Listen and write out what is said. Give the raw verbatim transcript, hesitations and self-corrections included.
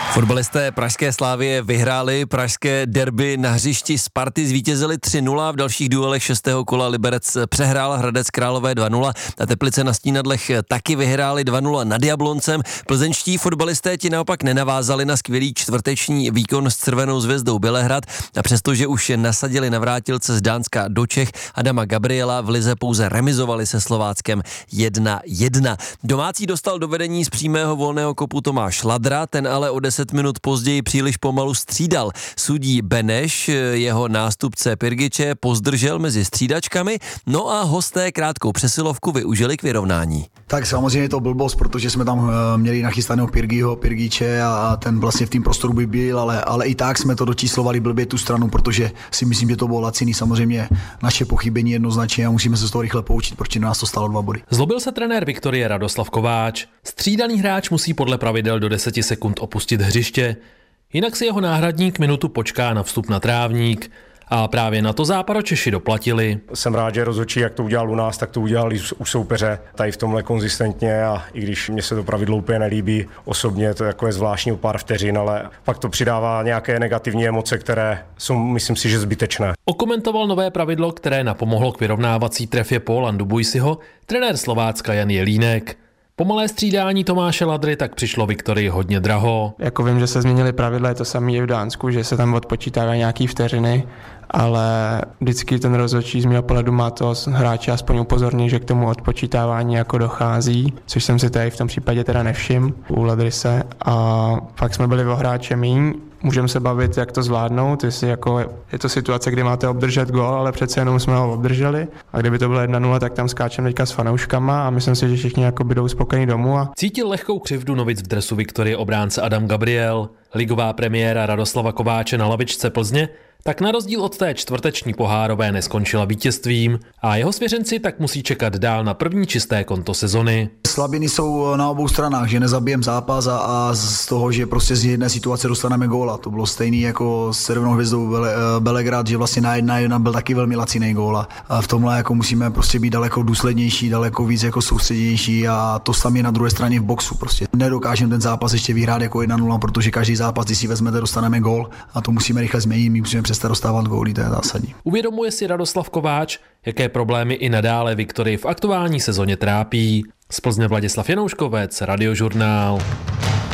Fotbalisté pražské Slavie vyhráli pražské derby na hřišti Sparty, zvítězili tři nula, v dalších duelech šestého kola Liberec přehrál Hradec Králové dva nula a Teplice na Stínadlech taky vyhráli dva nula nad Jabloncem. Plzeňští fotbalisté ti naopak nenavázali na skvělý čtvrteční výkon s Červenou zvězdou Bělehrad a přestože už nasadili navrátilce z Dánska do Čech Adama Gabriela, v lize pouze remizovali se Slováckem jedna jedna. Domácí dostal do vedení z přímého volného kopu Tomáš Ladra, ten ale o deset minut později příliš pomalu střídal. Sudí Beneš, jeho nástupce Pirgiče, pozdržel mezi střídačkami, no a hosté krátkou přesilovku využili k vyrovnání. Tak samozřejmě je to blbost, protože jsme tam měli nachystaného Pirgiho, Pirgiče a ten vlastně v tým prostoru by byl, ale, ale i tak jsme to dočíslovali blbě tu stranu, protože si myslím, že to bylo laciný. Samozřejmě naše pochybení jednoznačně a musíme se z toho rychle poučit, protože nás to stalo dva body. Zlobil se trenér Viktorie Radoslav Kováč. Střídaný hráč musí podle pravidel do deseti sekund opustit hřiště, jinak si jeho náhradník minutu počká na vstup na trávník. A právě na to Západočeši doplatili. Jsem rád, že rozhodčí, jak to udělal u nás, tak to udělal i u soupeře. Tady v tomhle konzistentně a i když mě se to pravidlo úplně nelíbí, osobně to jako je zvláštní o pár vteřin, ale pak to přidává nějaké negativní emoce, které jsou, myslím si, že zbytečné. Okomentoval nové pravidlo, které napomohlo k vyrovnávací trefě Paula Dubujsiho, trenér Slovácka Jan Jelínek. Pomalé střídání Tomáše Ladry tak přišlo Viktorii hodně draho. Jako vím, že se změnily pravidla, je to samé i v Dánsku, že se tam odpočítávají nějaký vteřiny, ale vždycky ten rozhodčí z mého pohledu má to hráče aspoň upozornit, že k tomu odpočítávání jako dochází, což jsem si tady v tom případě teda nevšiml u Ladryse a fakt jsme byli o hráče míň. Můžeme se bavit, jak to zvládnout, jestli jako je to situace, kdy máte obdržet gól, ale přece jenom jsme ho obdrželi. A kdyby to bylo jedna nula, tak tam skáčeme teďka s fanouškama a myslím si, že všichni jako budou spokojení domů. A... Cítil lehkou křivdu novic v dresu Viktorie obránce Adam Gabriel. Ligová premiéra Radoslava Kováče na lavičce Plzně tak na rozdíl od té čtvrteční pohárové neskončila vítězstvím a jeho svěřenci tak musí čekat dál na první čisté konto sezony. Slabiny jsou na obou stranách, že nezabijem zápas a, a z toho, že prostě z jedné situace dostaneme góla. To bylo stejný jako s Červenou hvězdou Bele, Belegrad, že vlastně na jedna jedna byl taky velmi laciný gól. A v tomhle jako musíme prostě být daleko důslednější, daleko víc jako soustředěnější a to samé na druhé straně v boxu. Prostě nedokážeme ten zápas ještě vyhrát jako jedna nula, protože každý zápas, když si vezmete, dostaneme gól a to musíme rychle změnit, my musíme přestat dostávat góly, to je zásadní. Uvědomuje si Radoslav Kováč, jaké problémy i nadále Viktorii v aktuální sezóně trápí. Z Plzně Vladislav Janouškovec, Radiožurnál.